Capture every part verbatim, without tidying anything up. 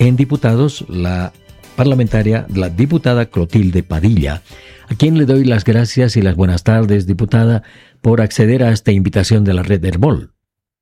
en diputados, la parlamentaria, la diputada Clotilde Padilla, a quien le doy las gracias y las buenas tardes, diputada, por acceder a esta invitación de la Red Herbol.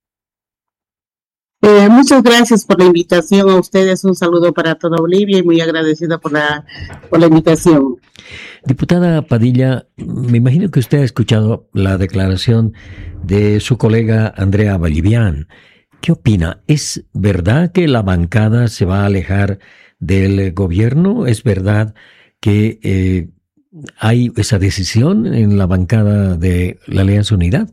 Eh, muchas gracias por la invitación a ustedes, un saludo para toda Bolivia y muy agradecida por la, por la invitación. Diputada Padilla, me imagino que usted ha escuchado la declaración de su colega Andrea Vallivian. ¿Qué opina? ¿Es verdad que la bancada se va a alejar del gobierno? ¿Es verdad que eh, hay esa decisión en la bancada de la Alianza Unidad?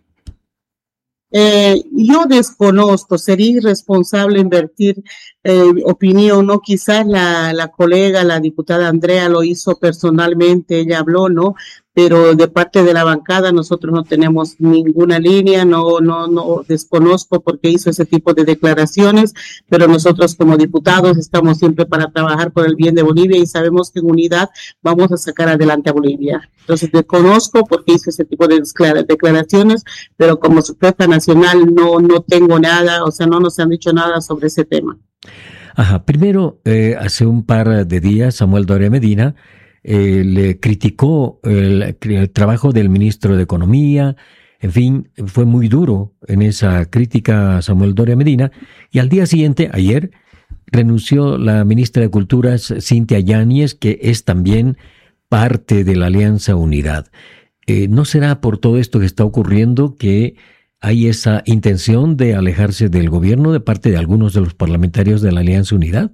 Eh, yo desconozco, sería irresponsable invertir eh, opinión, ¿no? Quizás la, la colega, la diputada Andrea lo hizo personalmente, ella habló, ¿no? Pero de parte de la bancada nosotros no tenemos ninguna línea, no, no, no desconozco por qué hizo ese tipo de declaraciones, pero nosotros como diputados estamos siempre para trabajar por el bien de Bolivia y sabemos que en unidad vamos a sacar adelante a Bolivia. Entonces desconozco por qué hizo ese tipo de declaraciones, pero como su jefa nacional no, no tengo nada, o sea, no nos han dicho nada sobre ese tema. Ajá, primero, eh, hace un par de días, Samuel Doria Medina Eh, le criticó el, el trabajo del ministro de Economía, en fin, fue muy duro en esa crítica a Samuel Doria Medina, y al día siguiente, ayer, renunció la ministra de Culturas, Cintia Yáñez, que es también parte de la Alianza Unidad. Eh, ¿No será por todo esto que está ocurriendo que hay esa intención de alejarse del gobierno de parte de algunos de los parlamentarios de la Alianza Unidad?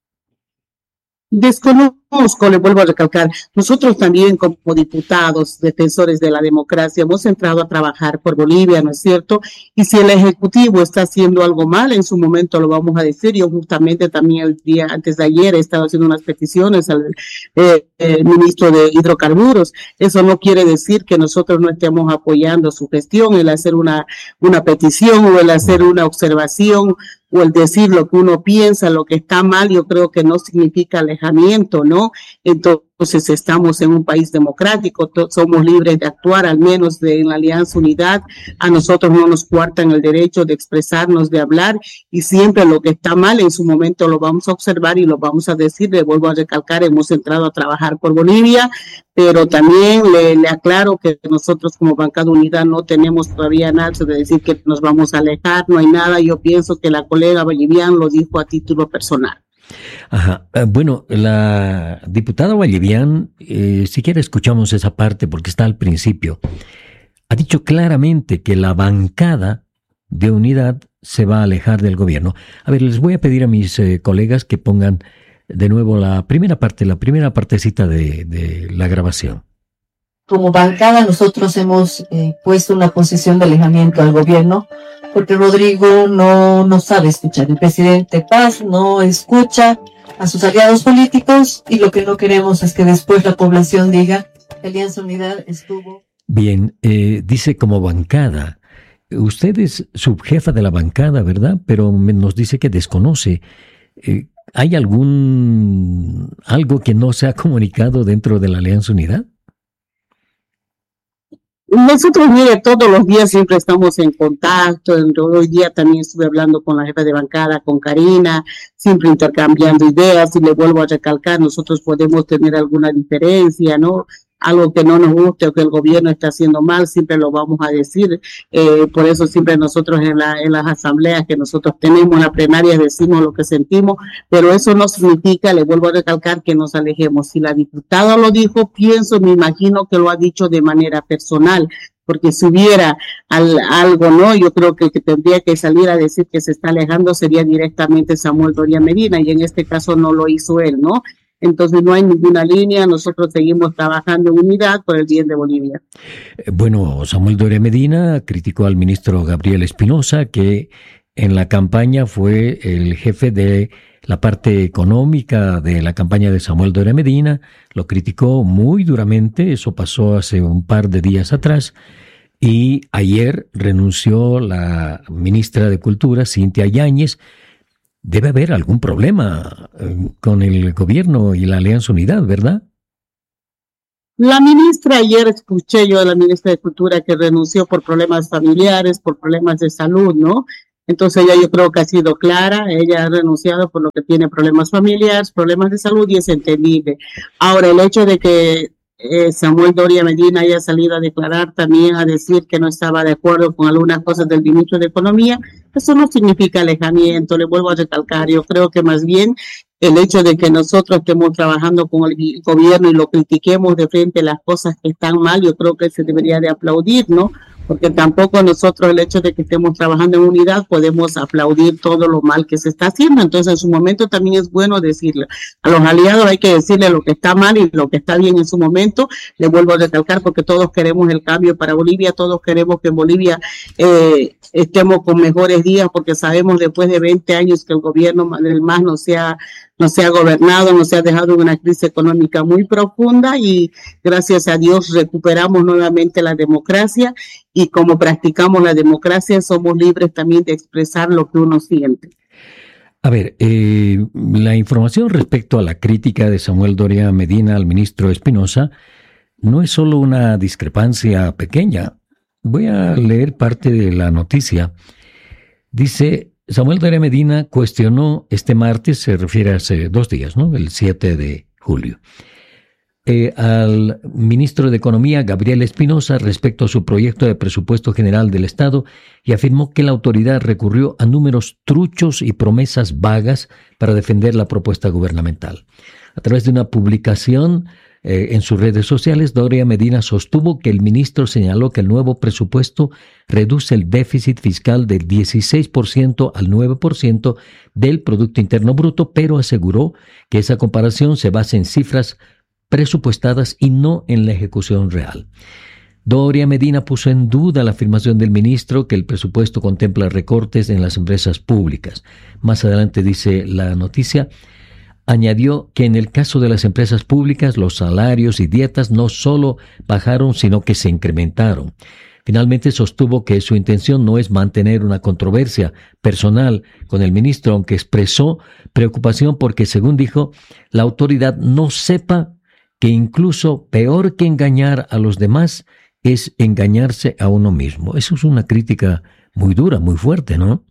Desconozco, le vuelvo a recalcar, nosotros también como diputados, defensores de la democracia, hemos entrado a trabajar por Bolivia, ¿no es cierto? Y si el Ejecutivo está haciendo algo mal, en su momento lo vamos a decir. Yo justamente también el día antes de ayer he estado haciendo unas peticiones al eh, eh, ministro de Hidrocarburos. Eso no quiere decir que nosotros no estemos apoyando su gestión, el hacer una, una petición o el hacer una observación o el decir lo que uno piensa, lo que está mal, yo creo que no significa alejamiento, ¿no? Entonces estamos en un país democrático, somos libres de actuar, al menos de, en la Alianza Unidad, a nosotros no nos coartan el derecho de expresarnos, de hablar, y siempre lo que está mal en su momento lo vamos a observar y lo vamos a decir. Le vuelvo a recalcar, hemos entrado a trabajar por Bolivia, pero también le, le aclaro que nosotros como Bancada Unidad no tenemos todavía nada de decir que nos vamos a alejar, no hay nada. Yo pienso que la colega Vallivian lo dijo a título personal. Ajá. Bueno, la diputada Vallivian, eh, si quiere escuchamos esa parte porque está al principio, ha dicho claramente que la bancada de Unidad se va a alejar del gobierno. A ver, les voy a pedir a mis eh, colegas que pongan de nuevo la primera parte, la primera partecita de, de la grabación. Como bancada nosotros hemos eh, puesto una posición de alejamiento al gobierno porque Rodrigo no, no sabe escuchar. El presidente Paz no escucha a sus aliados políticos y lo que no queremos es que después la población diga que Alianza Unidad estuvo... Bien, eh, dice como bancada. Usted es subjefa de la bancada, ¿verdad? Pero nos dice que desconoce. Eh, ¿Hay algún algo que no se ha comunicado dentro de la Alianza Unidad? Nosotros, mire, todos los días siempre estamos en contacto. Hoy día también estuve hablando con la jefa de bancada, con Karina, siempre intercambiando ideas, y le vuelvo a recalcar, nosotros podemos tener alguna diferencia, ¿no? Algo que no nos guste o que el gobierno está haciendo mal, siempre lo vamos a decir. Eh, por eso siempre nosotros en, la, en las asambleas que nosotros tenemos, en la plenaria, decimos lo que sentimos, pero eso no significa, le vuelvo a recalcar, que nos alejemos. Si la diputada lo dijo, pienso, me imagino que lo ha dicho de manera personal, porque si hubiera al, algo, ¿no? Yo creo que el que tendría que salir a decir que se está alejando sería directamente Samuel Doria Medina, y en este caso no lo hizo él, ¿no? Entonces no hay ninguna línea, nosotros seguimos trabajando en unidad por el bien de Bolivia. Bueno, Samuel Doria Medina criticó al ministro Gabriel Espinosa, que en la campaña fue el jefe de la parte económica de la campaña de Samuel Doria Medina, lo criticó muy duramente, eso pasó hace un par de días atrás, y ayer renunció la ministra de Cultura, Cintia Yáñez. Debe haber algún problema con el gobierno y la Alianza Unidad, ¿verdad? La ministra, ayer escuché yo a la ministra de Cultura que renunció por problemas familiares, por problemas de salud, ¿no? Entonces ella yo creo que ha sido clara, ella ha renunciado por lo que tiene problemas familiares, problemas de salud y es entendible. Ahora, el hecho de que eh, Samuel Doria Medina haya salido a declarar también, a decir que no estaba de acuerdo con algunas cosas del ministro de Economía, eso no significa alejamiento, le vuelvo a recalcar, yo creo que más bien el hecho de que nosotros estemos trabajando con el gobierno y lo critiquemos de frente a las cosas que están mal, yo creo que se debería de aplaudir, ¿no? Porque tampoco nosotros el hecho de que estemos trabajando en unidad podemos aplaudir todo lo mal que se está haciendo. Entonces en su momento también es bueno decirle a los aliados, hay que decirle lo que está mal y lo que está bien en su momento. Le vuelvo a recalcar porque todos queremos el cambio para Bolivia, todos queremos que en Bolivia eh, estemos con mejores días, porque sabemos después de veinte años que el gobierno del M A S no se ha no se ha gobernado, no se ha dejado una crisis económica muy profunda y gracias a Dios recuperamos nuevamente la democracia y como practicamos la democracia somos libres también de expresar lo que uno siente. A ver, eh, la información respecto a la crítica de Samuel Doria Medina al ministro Espinosa no es solo una discrepancia pequeña. Voy a leer parte de la noticia. Dice: Samuel Doria Medina cuestionó este martes, se refiere a hace dos días, ¿no? El siete de julio, eh, al ministro de Economía, Gabriel Espinosa, respecto a su proyecto de presupuesto general del Estado y afirmó que la autoridad recurrió a números truchos y promesas vagas para defender la propuesta gubernamental. A través de una publicación Eh, en sus redes sociales, Doria Medina sostuvo que el ministro señaló que el nuevo presupuesto reduce el déficit fiscal del dieciséis por ciento al nueve por ciento del Producto Interno Bruto, pero aseguró que esa comparación se basa en cifras presupuestadas y no en la ejecución real. Doria Medina puso en duda la afirmación del ministro que el presupuesto contempla recortes en las empresas públicas. Más adelante dice la noticia, añadió que en el caso de las empresas públicas los salarios y dietas no solo bajaron, sino que se incrementaron. Finalmente sostuvo que su intención no es mantener una controversia personal con el ministro, aunque expresó preocupación porque, según dijo, la autoridad no sepa que incluso peor que engañar a los demás es engañarse a uno mismo. Eso es una crítica muy dura, muy fuerte, ¿no?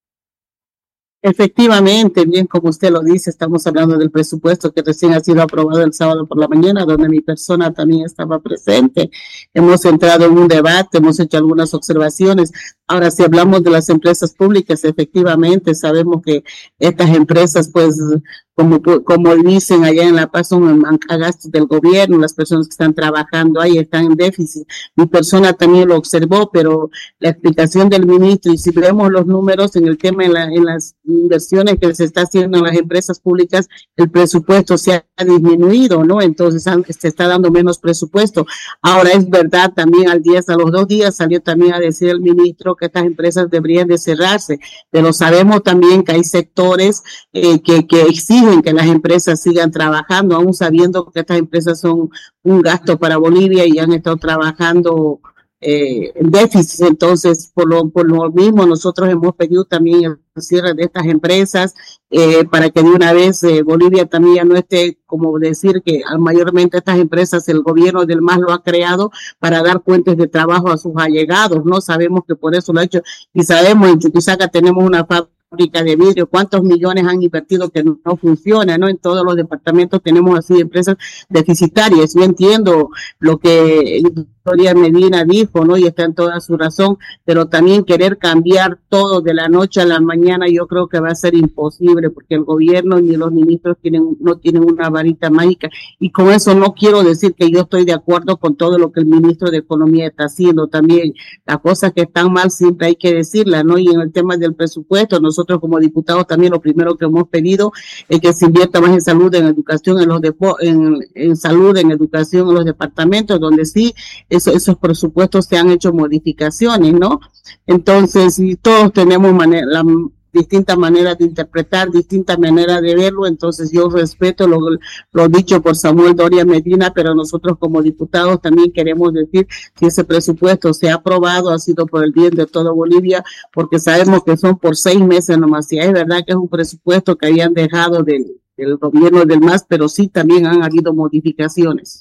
Efectivamente, bien como usted lo dice, estamos hablando del presupuesto que recién ha sido aprobado el sábado por la mañana, donde mi persona también estaba presente. Hemos entrado en un debate, hemos hecho algunas observaciones. Ahora, si hablamos de las empresas públicas, efectivamente sabemos que estas empresas, pues, como, como dicen allá en La Paz, son gastos del gobierno, las personas que están trabajando ahí están en déficit. Mi persona también lo observó, pero la explicación del ministro, y si vemos los números en el tema, en, la, en las inversiones que se está haciendo en las empresas públicas, el presupuesto se ha disminuido, ¿no? Entonces se está dando menos presupuesto. Ahora es verdad, también al día, a los dos días salió también a decir el ministro que estas empresas deberían de cerrarse, pero sabemos también que hay sectores eh, que, que exigen que las empresas sigan trabajando, aún sabiendo que estas empresas son un gasto para Bolivia y han estado trabajando eh, en déficit. Entonces, por lo, por lo mismo, nosotros hemos pedido también el cierre de estas empresas eh, para que de una vez eh, Bolivia también ya no esté, como decir que mayormente estas empresas el gobierno del M A S lo ha creado para dar fuentes de trabajo a sus allegados, ¿no? Sabemos que por eso lo ha hecho y sabemos en Chuquisaca tenemos una fábrica de vidrio, cuántos millones han invertido que no, no funciona, ¿no? En todos los departamentos tenemos así empresas deficitarias. Yo entiendo lo que Doria Medina dijo, ¿no? Y está en toda su razón, pero también querer cambiar todo de la noche a la mañana yo creo que va a ser imposible porque el gobierno ni los ministros tienen, no tienen una varita mágica y con eso no quiero decir que yo estoy de acuerdo con todo lo que el ministro de Economía está haciendo también. Las cosas que están mal siempre hay que decirlas, ¿no? Y en el tema del presupuesto, nosotros como diputados también lo primero que hemos pedido es que se invierta más en salud, en educación, en los depo en, en salud, en educación, en los departamentos donde sí Eso, esos presupuestos se han hecho modificaciones, ¿no? Entonces, y todos tenemos manera, la, distintas maneras de interpretar, distintas maneras de verlo, entonces yo respeto lo, lo dicho por Samuel Doria Medina, pero nosotros como diputados también queremos decir que ese presupuesto se ha aprobado, ha sido por el bien de toda Bolivia, porque sabemos que son por seis meses nomás, y es verdad que es un presupuesto que habían dejado del, del gobierno del M A S, pero sí también han habido modificaciones.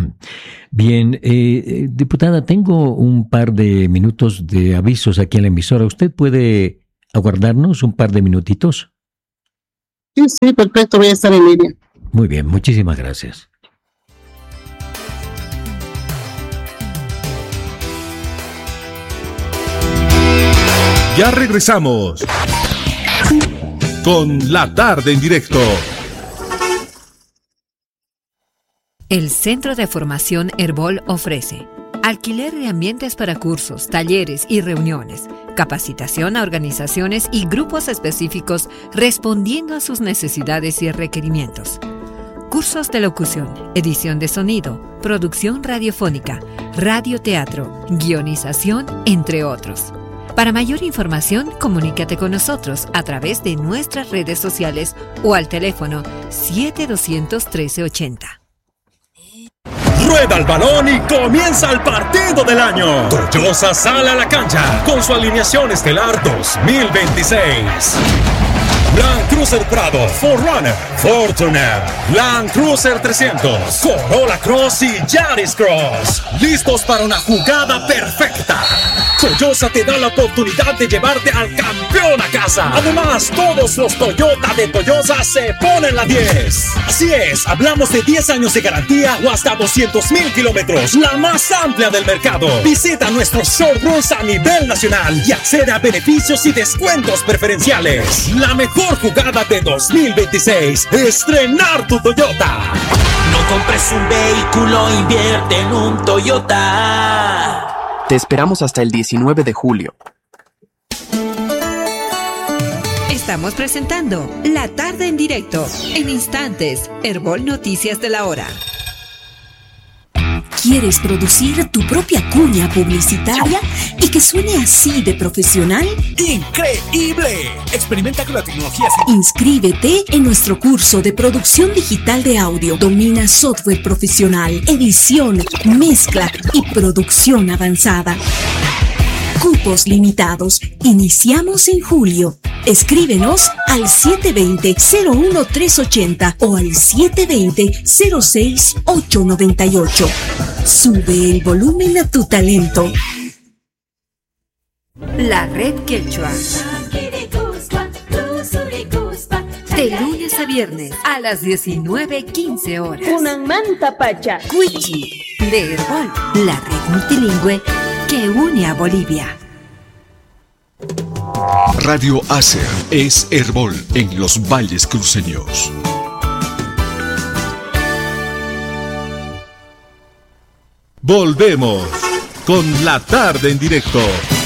Bien, eh, diputada, tengo un par de minutos de avisos aquí en la emisora. ¿Usted puede aguardarnos un par de minutitos? Sí, sí, perfecto, voy a estar en línea. Muy bien, muchísimas gracias. Ya regresamos con La Tarde en Directo. El Centro de Formación Herbol ofrece alquiler de ambientes para cursos, talleres y reuniones, capacitación a organizaciones y grupos específicos respondiendo a sus necesidades y requerimientos. Cursos de locución, edición de sonido, producción radiofónica, radioteatro, guionización, entre otros. Para mayor información, comunícate con nosotros a través de nuestras redes sociales o al teléfono siete dos uno tres, uno tres ocho cero. Rueda el balón y comienza el partido del año. Toyosa sale a la cancha con su alineación estelar dos mil veintiséis. Land Cruiser Prado, cuatro runner, Fortuner, Land Cruiser trescientos, Corolla Cross y Yaris Cross. Listos para una jugada perfecta. Toyosa te da la oportunidad de llevarte al campeón a casa. Además, todos los Toyota de Toyosa se ponen la diez. Así es, hablamos de diez años de garantía o hasta doscientos mil kilómetros, la más amplia del mercado. Visita nuestros showrooms a nivel nacional y accede a beneficios y descuentos preferenciales. La mejor jugada de dos mil veintiséis, estrenar tu Toyota. No compres un vehículo, invierte en un Toyota. Te esperamos hasta el diecinueve de julio. Estamos presentando La Tarde en Directo. En instantes, Herbol Noticias de la Hora. ¿Quieres producir tu propia cuña publicitaria y que suene así de profesional? ¡Increíble! Experimenta con la tecnología. Inscríbete en nuestro curso de producción digital de audio. Domina software profesional, edición, mezcla y producción avanzada. Cupos limitados. Iniciamos en julio. Escríbenos al siete dos cero, cero uno tres ocho cero o al siete dos cero, cero seis ocho nueve ocho. Sube el volumen a tu talento. La Red Quechua. De lunes a viernes a las diecinueve quince horas. Una manta pacha. Cuichi de Herbol. La red multilingüe que une a Bolivia. Radio Acer es Herbol en los valles cruceños. Volvemos con La Tarde en Directo.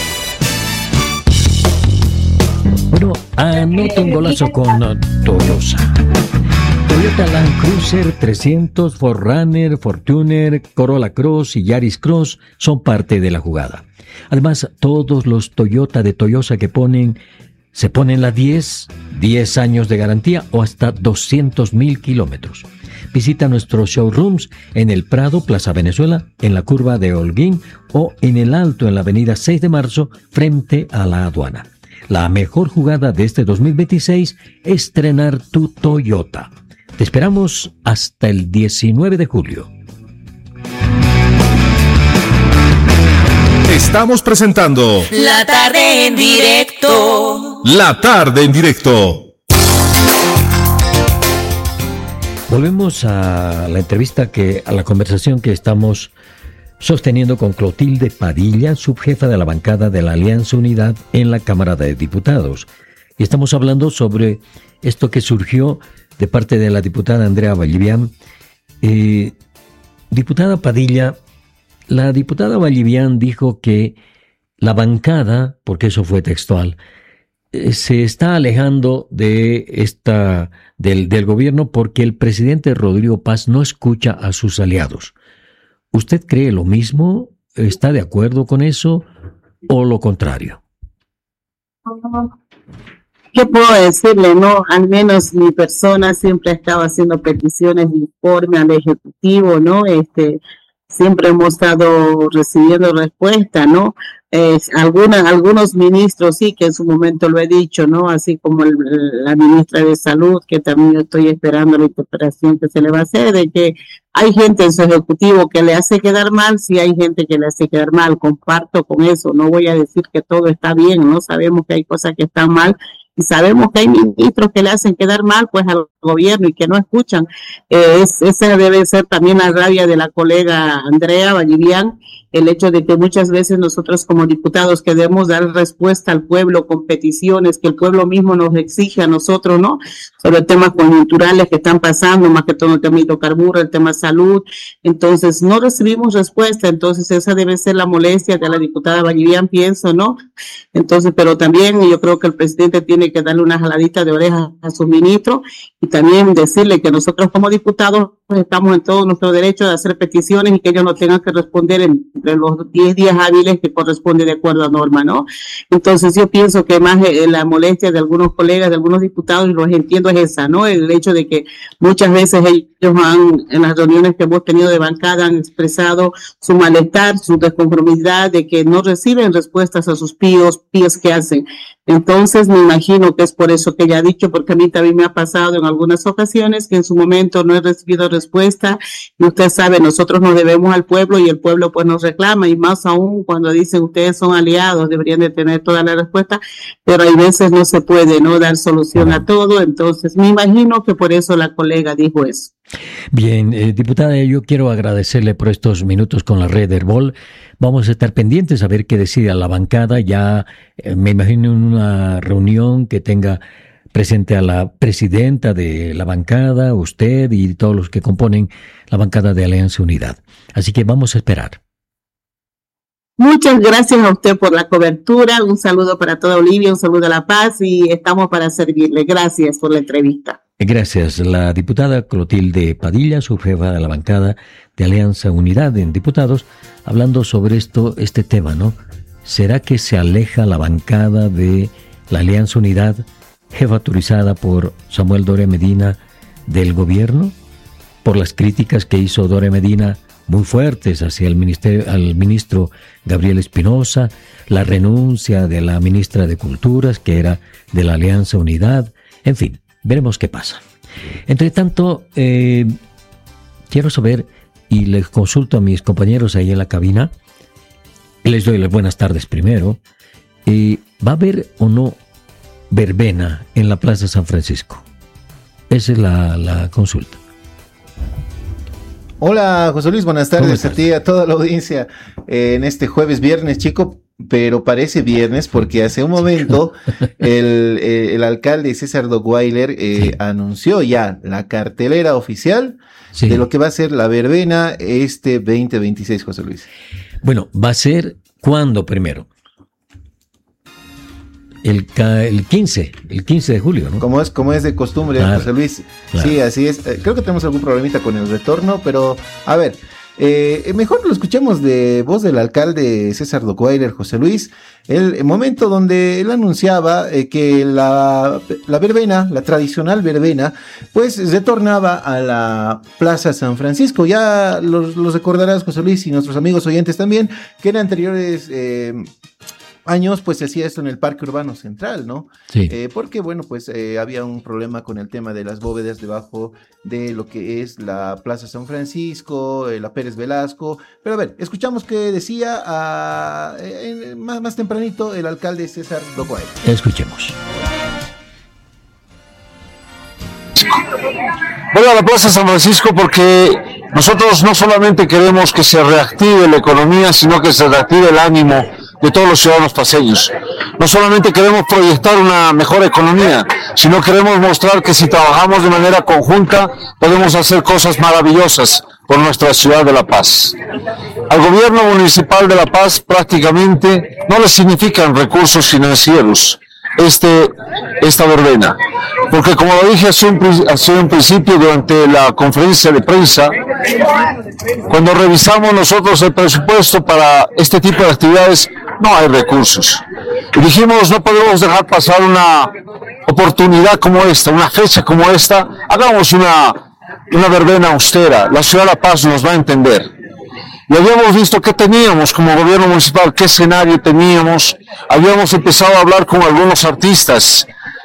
Bueno, anota un golazo con uh, Toyosa. Toyota Land Cruiser trescientos, cuatro runner, Fortuner, Corolla Cross y Yaris Cross son parte de la jugada. Además, todos los Toyota de Toyosa que ponen, se ponen la diez, diez años de garantía o hasta doscientos mil kilómetros. Visita nuestros showrooms en el Prado, Plaza Venezuela, en la curva de Holguín o en el Alto, en la avenida seis de marzo, frente a la aduana. La mejor jugada de este dos mil veintiséis es estrenar tu Toyota. Te esperamos hasta el diecinueve de julio. Estamos presentando La Tarde en Directo. La Tarde en Directo. Volvemos a la entrevista, que a la conversación que estamos sosteniendo con Clotilde Padilla, subjefa de la bancada de la Alianza Unidad en la Cámara de Diputados. Y estamos hablando sobre esto que surgió de parte de la diputada Andrea Vallivian. Eh, diputada Padilla, la diputada Vallivian dijo que la bancada, porque eso fue textual, eh, se está alejando de esta del, del gobierno porque el presidente Rodrigo Paz no escucha a sus aliados. ¿Usted cree lo mismo? ¿Está de acuerdo con eso o lo contrario? ¿Qué puedo decirle? No, al menos mi persona siempre ha estado haciendo peticiones de informe al Ejecutivo, ¿no? Este, siempre hemos estado recibiendo respuesta, ¿no? Eh, alguna, algunos ministros sí, que en su momento lo he dicho, ¿no? Así como el, la ministra de Salud, que también estoy esperando la interpretación que se le va a hacer, de que hay gente en su ejecutivo que le hace quedar mal, sí hay gente que le hace quedar mal, comparto con eso, no voy a decir que todo está bien, no sabemos que hay cosas que están mal, y sabemos que hay ministros que le hacen quedar mal pues al gobierno y que no escuchan. Eh, es, esa debe ser también la rabia de la colega Andrea Vallivian, el hecho de que muchas veces nosotros como diputados queremos dar respuesta al pueblo con peticiones que el pueblo mismo nos exige a nosotros, ¿no? Sobre temas coyunturales que están pasando, más que todo el tema hidrocarburos, el tema salud. Entonces, no recibimos respuesta. Entonces, esa debe ser la molestia de la diputada Vallivian, pienso, ¿no? Entonces, pero también yo creo que el presidente tiene que darle una jaladita de orejas a su ministro y también decirle que nosotros como diputados estamos en todo nuestro derecho de hacer peticiones y que ellos no tengan que responder en, entre los diez días hábiles que corresponde de acuerdo a norma, ¿no? Entonces yo pienso que más eh, la molestia de algunos colegas, de algunos diputados, y los entiendo, es esa, ¿no? El hecho de que muchas veces ellos han, en las reuniones que hemos tenido de bancada, han expresado su malestar, su desconformidad de que no reciben respuestas a sus píos, píos que hacen. Entonces me imagino que es por eso que ella ha dicho, porque a mí también me ha pasado en algunas ocasiones que en su momento no he recibido respuesta, y usted sabe, nosotros nos debemos al pueblo y el pueblo pues nos reclama, y más aún cuando dicen ustedes son aliados, deberían de tener toda la respuesta, pero hay veces no se puede no dar solución a todo. Entonces me imagino que por eso la colega dijo eso. Bien, eh, diputada, yo quiero agradecerle por estos minutos con la red Herbol. Vamos a estar pendientes a ver qué decide la bancada. Ya eh, me imagino en una reunión que tenga presente a la presidenta de la bancada, usted y todos los que componen la bancada de Alianza Unidad. Así que vamos a esperar. Muchas gracias a usted por la cobertura. Un saludo para toda Bolivia, un saludo a La Paz, y estamos para servirle. Gracias por la entrevista. Gracias. La diputada Clotilde Padilla, su jefa de la bancada de Alianza Unidad en Diputados, hablando sobre esto, este tema, ¿no? ¿Será que se aleja la bancada de la Alianza Unidad, jefaturizada por Samuel Doria Medina, del gobierno? Por las críticas que hizo Doria Medina, muy fuertes hacia el ministerio, al ministro Gabriel Espinosa, la renuncia de la ministra de Culturas, que era de la Alianza Unidad, en fin. Veremos qué pasa. Entre tanto, eh, quiero saber, y les consulto a mis compañeros ahí en la cabina, y les doy las buenas tardes primero, eh, ¿va a haber o no verbena en la Plaza San Francisco? Esa es la, la consulta. Hola, José Luis, buenas tardes a ti y a toda la audiencia eh, en este jueves, viernes, chico. Pero parece viernes porque hace un momento el, eh, el alcalde César Dockweiler eh, sí. anunció ya la cartelera oficial sí. de lo que va a ser la verbena este veinte veintiséis, José Luis. Bueno, ¿va a ser cuándo primero? El, el quince, el quince de julio, ¿no? Como es, como es de costumbre, claro, José Luis. Claro. Sí, así es. Creo que tenemos algún problemita con el retorno, pero a ver... Eh, mejor lo escuchemos de voz del alcalde César Dockweiler, José Luis, el, el momento donde él anunciaba eh, que la, la verbena, la tradicional verbena, pues retornaba a la Plaza San Francisco. Ya los, los recordarás, José Luis, y nuestros amigos oyentes también, que en anteriores eh, años pues se hacía esto en el Parque Urbano Central, ¿no? Sí. Eh, porque bueno, pues eh, había un problema con el tema de las bóvedas debajo de lo que es la Plaza San Francisco, eh, la Pérez Velasco. Pero a ver, escuchamos que decía a, eh, más, más tempranito el alcalde César Dockweiler. Escuchemos. Voy a la Plaza San Francisco porque nosotros no solamente queremos que se reactive la economía, sino que se reactive el ánimo de todos los ciudadanos paceños. No solamente queremos proyectar una mejor economía, sino queremos mostrar que si trabajamos de manera conjunta podemos hacer cosas maravillosas por nuestra ciudad de La Paz. Al gobierno municipal de La Paz prácticamente no le significan recursos financieros este, esta verbena, porque como lo dije hace un, hace un principio durante la conferencia de prensa, cuando revisamos nosotros el presupuesto para este tipo de actividades, no hay recursos. Y dijimos, no podemos dejar pasar una oportunidad como esta, una fecha como esta, hagamos una, una verbena austera, la ciudad de La Paz nos va a entender. Y habíamos visto qué teníamos como gobierno municipal, qué escenario teníamos, habíamos empezado a hablar con algunos artistas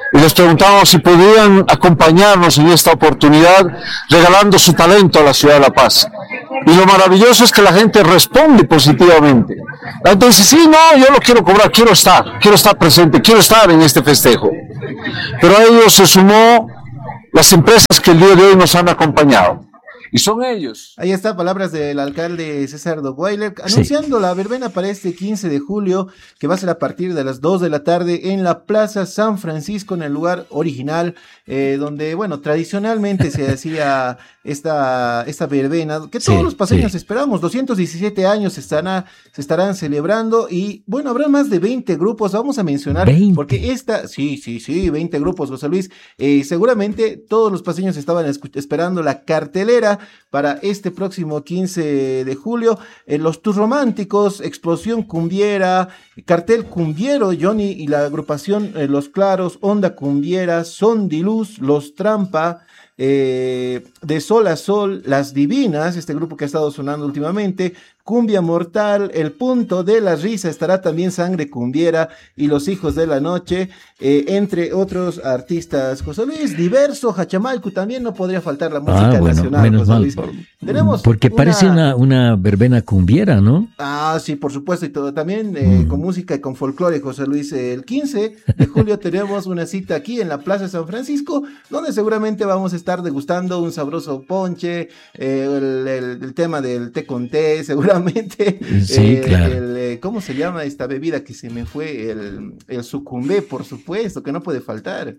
y les preguntamos si podían acompañarnos en esta oportunidad regalando su talento a la ciudad de La Paz. Y lo maravilloso es que la gente responde positivamente. Entonces, sí, no, yo lo quiero cobrar, quiero estar, quiero estar presente, quiero estar en este festejo. Pero a ellos se sumó las empresas que el día de hoy nos han acompañado. Y son ellos. Ahí está, palabras del alcalde César Dockweiler, anunciando sí. la verbena para este quince de julio, que va a ser a partir de las dos de la tarde en la Plaza San Francisco, en el lugar original, eh, donde, bueno, tradicionalmente se hacía esta, esta verbena, que todos sí, los paseños sí. esperamos. doscientos diecisiete años se, estará, se estarán celebrando y, bueno, habrá más de veinte grupos, vamos a mencionar, veinte. Porque esta, sí, sí, sí, veinte grupos, José Luis, eh, seguramente todos los paseños estaban esperando la cartelera para este próximo quince de julio, en los Tours Románticos, Explosión Cumbiera, Cartel Cumbiero, Johnny y la agrupación eh, Los Claros, Onda Cumbiera, Son de Luz, Los Trampa, eh, De Sol a Sol, Las Divinas, este grupo que ha estado sonando últimamente, Cumbia Mortal, El Punto de la Risa, estará también Sangre Cumbiera y Los Hijos de la Noche, eh, entre otros artistas. José Luis, Diverso, Hachamalcu, también no podría faltar la música ah, bueno, nacional. Menos José mal, Luis. por, Tenemos porque una... parece una, una verbena cumbiera, ¿no? Ah, sí, por supuesto, y todo también eh, mm. con música y con folclore, José Luis. El quince de julio tenemos una cita aquí en la Plaza San Francisco, donde seguramente vamos a estar degustando un sabroso ponche, eh, el, el, el tema del té con té, seguramente. Sí, eh, claro. El, ¿Cómo se llama esta bebida que se me fue? El, el sucumbé, por supuesto, que no puede faltar.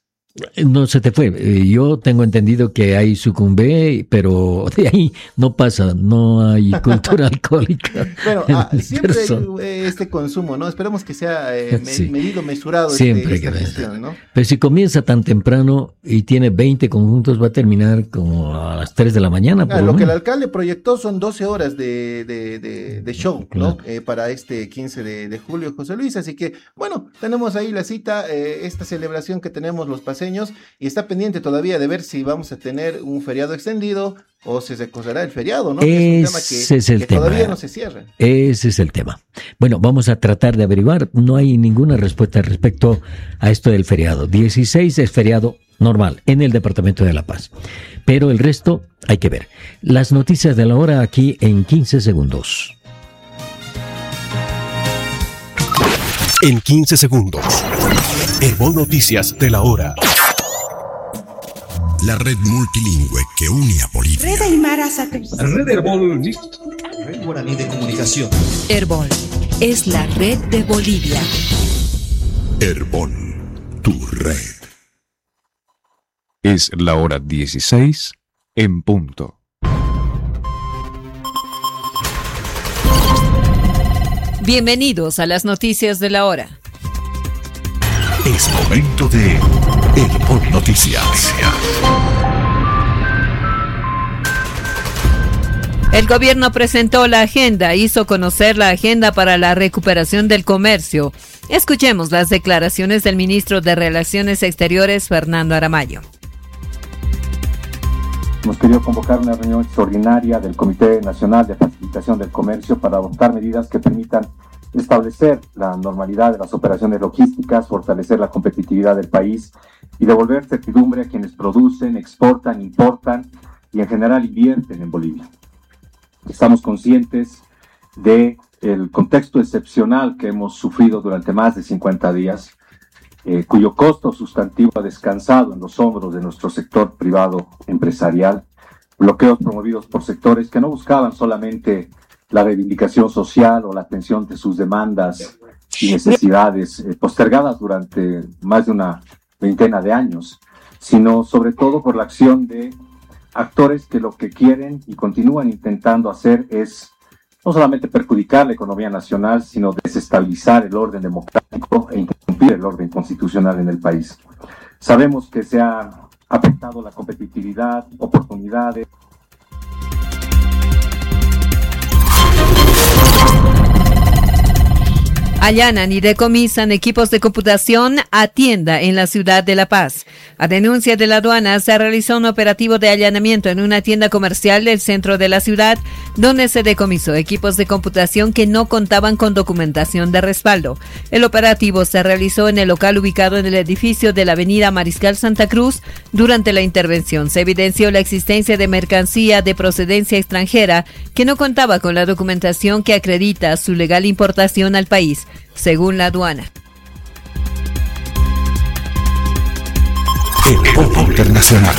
No se te fue. Yo tengo entendido que hay sucumbé, pero de ahí no pasa, no hay cultura alcohólica. Bueno, ah, siempre persona. hay este consumo, ¿no? Esperemos que sea eh, me, sí. medido, mesurado. Siempre este, que esta gestión, ¿no? Pero si comienza tan temprano y tiene veinte conjuntos, va a terminar como a las tres de la mañana. Ah, lo, lo que el alcalde proyectó son doce horas de, de, de, de show, claro. ¿no? Eh, para este quince de, de julio, José Luis. Así que, bueno, tenemos ahí la cita, eh, esta celebración que tenemos los paseños. Y está pendiente todavía de ver si vamos a tener un feriado extendido o si se correrá el feriado, ¿no? Ese es un tema que, es el que tema. todavía no se cierra. Ese es el tema. Bueno, vamos a tratar de averiguar. No hay ninguna respuesta respecto a esto del feriado. dieciséis es feriado normal en el departamento de La Paz. Pero el resto hay que ver. Las noticias de la hora aquí en quince segundos. En quince segundos. Herbol Noticias de la hora. La red multilingüe que une a Bolivia. Red Aymara Satélite. Red Herbol. Red Guaraní de Comunicación. Herbol es la red de Bolivia. Herbol, tu red. Es la hora dieciséis en punto. Bienvenidos a las noticias de la hora. Es momento de Herbol Noticias. El gobierno presentó la agenda, hizo conocer la agenda para la recuperación del comercio. Escuchemos las declaraciones del ministro de Relaciones Exteriores, Fernando Aramayo. Hemos querido convocar una reunión extraordinaria del Comité Nacional de Facilitación del Comercio para adoptar medidas que permitan establecer la normalidad de las operaciones logísticas, fortalecer la competitividad del país y devolver certidumbre a quienes producen, exportan, importan y en general invierten en Bolivia. Estamos conscientes del contexto excepcional que hemos sufrido durante más de cincuenta días, eh, cuyo costo sustantivo ha descansado en los hombros de nuestro sector privado empresarial, bloqueos promovidos por sectores que no buscaban solamente la reivindicación social o la atención de sus demandas y necesidades eh, postergadas durante más de una veintena de años, sino sobre todo por la acción de actores que lo que quieren y continúan intentando hacer es no solamente perjudicar la economía nacional, sino desestabilizar el orden democrático e interrumpir el orden constitucional en el país. Sabemos que se ha afectado la competitividad, oportunidades. Allanan y decomisan equipos de computación a tienda en la ciudad de La Paz. A denuncia de la aduana, se realizó un operativo de allanamiento en una tienda comercial del centro de la ciudad, donde se decomisó equipos de computación que no contaban con documentación de respaldo. El operativo se realizó en el local ubicado en el edificio de la avenida Mariscal Santa Cruz. Durante la intervención se evidenció la existencia de mercancía de procedencia extranjera que no contaba con la documentación que acredita su legal importación al país, según la aduana. El Pop Internacional.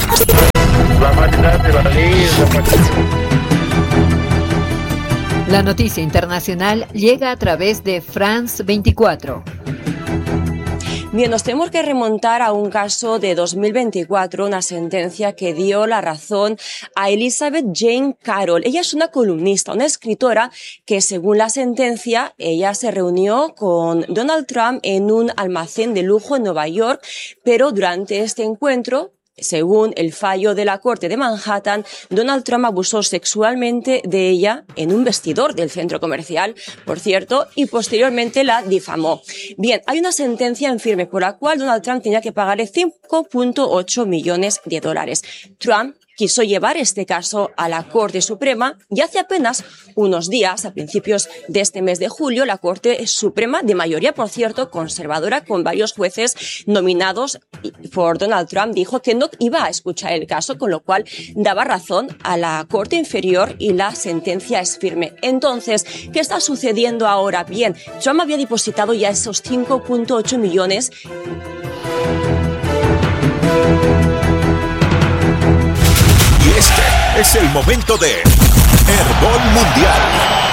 La noticia internacional llega a través de France veinticuatro. Bien, nos tenemos que remontar a un caso de dos mil veinticuatro, una sentencia que dio la razón a Elizabeth Jane Carroll. Ella es una columnista, una escritora que, según la sentencia, ella se reunió con Donald Trump en un almacén de lujo en Nueva York, pero durante este encuentro, según el fallo de la Corte de Manhattan, Donald Trump abusó sexualmente de ella en un vestidor del centro comercial, por cierto, y posteriormente la difamó. Bien, hay una sentencia en firme por la cual Donald Trump tenía que pagarle cinco punto ocho millones de dólares. Trump quiso llevar este caso a la Corte Suprema y hace apenas unos días, a principios de este mes de julio, la Corte Suprema, de mayoría, por cierto, conservadora, con varios jueces nominados por Donald Trump, dijo que no iba a escuchar el caso, con lo cual daba razón a la Corte Inferior y la sentencia es firme. Entonces, ¿qué está sucediendo ahora? Bien, Trump había depositado ya esos cinco punto ocho millones. Este es el momento de Herbol Mundial.